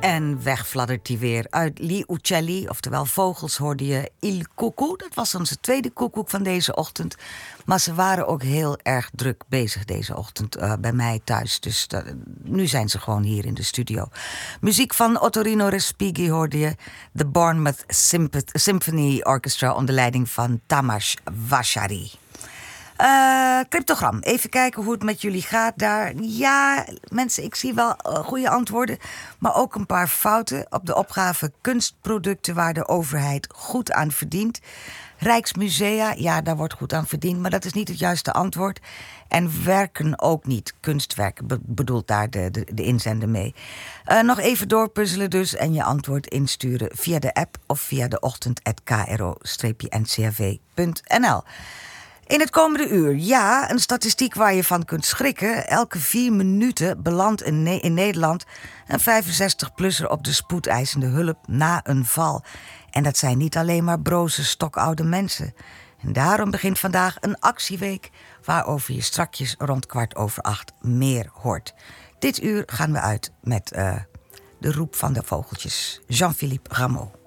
En weg fladdert hij weer. Uit Gli Uccelli, oftewel vogels, hoorde je Il Cuckoo. Dat was onze tweede koekoek van deze ochtend. Maar ze waren ook heel erg druk bezig deze ochtend bij mij thuis. Dus nu zijn ze gewoon hier in de studio. Muziek van Ottorino Respighi hoorde je. The Bournemouth Symphony Orchestra onder leiding van Tamas Vashari. Cryptogram. Even kijken hoe het met jullie gaat daar. Ja, mensen, ik zie wel goede antwoorden, maar ook een paar fouten op de opgave kunstproducten waar de overheid goed aan verdient. Rijksmusea, ja, daar wordt goed aan verdiend, maar dat is niet het juiste antwoord. En werken ook niet. Kunstwerken bedoelt daar de inzender mee. Nog even doorpuzzelen dus en je antwoord insturen via de app of via de ochtend@kro-ncrv.nl. In het komende uur, ja, een statistiek waar je van kunt schrikken. Elke 4 minuten belandt in Nederland een 65-plusser op de spoedeisende hulp na een val. En dat zijn niet alleen maar broze, stokoude mensen. En daarom begint vandaag een actieweek waarover je strakjes rond 7:15 meer hoort. Dit uur gaan we uit met de roep van de vogeltjes. Jean-Philippe Rameau.